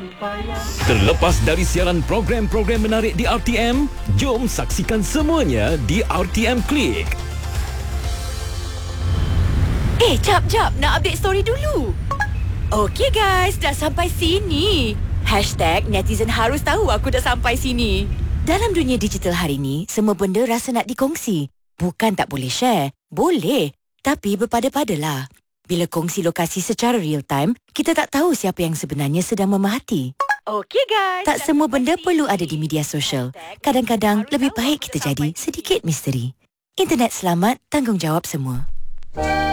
Terlepas dari siaran program-program menarik di RTM, jom saksikan semuanya di RTM Klik. Jap, nak update story dulu. Okey guys, dah sampai sini. #netizen harus tahu aku dah sampai sini. Dalam dunia digital hari ni, semua benda rasa nak dikongsi. Bukan tak boleh share. Boleh. Tapi berpada-padalah. Bila kongsi lokasi secara real time, kita tak tahu siapa yang sebenarnya sedang memerhati. Okey guys. Tak semua benda perlu ada di media sosial. Kadang-kadang lebih baik kita jadi sedikit misteri. Internet selamat, tanggungjawab semua.